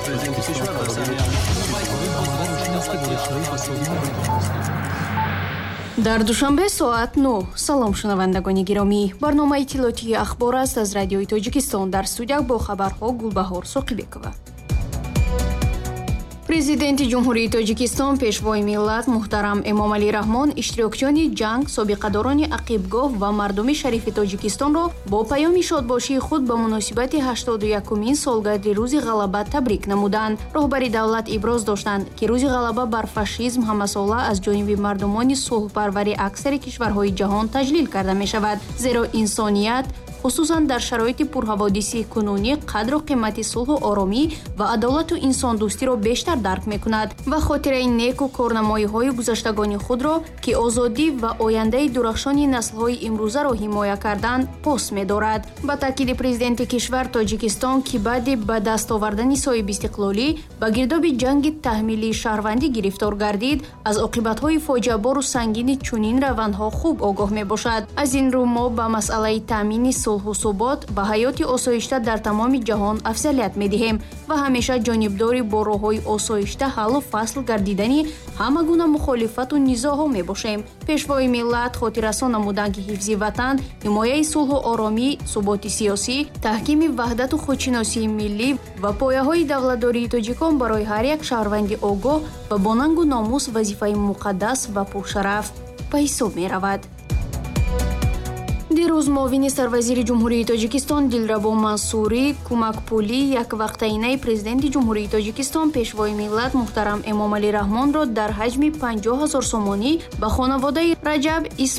президенти кишвар дар душанбе соат 9. салом шунавандагони гиромӣ. барномаи иттилоотии ахбор аст аз радиои Тоҷикистон. дар студия бо хабарҳо Гулбаҳор Соқибекова. Президенти Ҷумҳурии Тоҷикистон, пешвои миллат муҳтарам Эмомалӣ Раҳмон, иштирокчиёни ҷанг, собиқадорони ақибгоҳ ва мардуми шарифи Тоҷикистонро бо паёми шодбошии худ ба муносибати 81-умин солгарди Рӯзи ғалаба табрик намуданд. роҳбари давлат иброз доштанд, ки Рӯзи ғалаба бар фашизм ҳамасола аз ҷониби мардумони сулҳпарвари аксари кишварҳои ҷаҳон таҷлил карда мешавад, зеро инсоният хусусан дар шароити пурҳаводиси кунунӣ қадру қимати сулҳу оромӣ ва адолату инсондӯстиро бештар дарк мекунад ва хотираи неку корнамоиҳои гузаштагони худро, ки озодӣ ва ояндаи дурахшони наслҳои имрӯзаро ҳимоя карданд, пос медорад. ба таъкиди президенти кишвар, Тоҷикистон, ки баъди ба даст овардани соҳиби истиқлолӣ ба гирдоби ҷанги таҳмилии шаҳрвандӣ гирифтор гардид, аз оқибатҳои фоҷиабору сангини чунин равандҳо хуб огоҳ мебошад. аз ин рӯ мо ба масъалаи таъмини сулҳу субот ба ҳаёти осоишта дар тамоми ҷаҳон афзалият медиҳем ва ҳамеша ҷонибдори бо роҳҳои осоишта ҳаллу фасл гардидани ҳама гуна мухолифату низоъҳо мебошем. пешвои миллат хотиррасон намуданд, ки ҳифзи ватан, ҳимояи сулҳу оромӣ, суботи сиёсӣ, таҳкими ваҳдату худшиносии миллӣ ва пояҳои давлатдории тоҷикон барои ҳар як шаҳрванди огоҳ ва бо нангу номус вазифаи муқаддас ва пуршараф ба ҳисоб меравад. дирӯз муовини сарвазири ҷумҳурии Тоҷикистон Дилрабо Мансурӣ кӯмакпулӣ яквақтаинаи президенти ҷумҳурии Тоҷикистон, пешвои миллат муҳтарам Эмомалӣ Раҳмонро дар ҳаҷми 50,000 сомонӣ ба хонаводаи Раҷаб